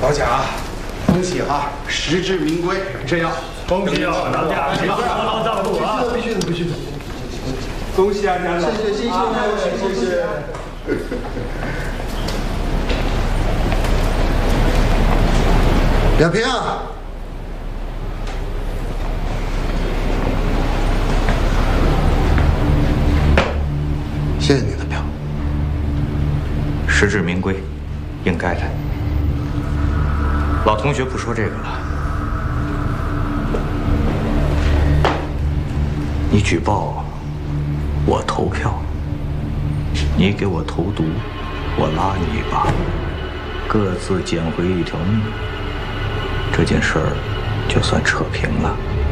老贾，恭喜哈，实至名归。这样， 恭喜啊，老贾，请多劳照顾啊！ 必须的，必须的。 恭喜啊，家长！ 谢谢，谢谢。亚萍啊，谢谢你的票， 实至名归，应该的。老同学不说这个了，你举报，我投票；你给我投毒，我拉你一把，各自捡回一条命。这件事儿就算扯平了。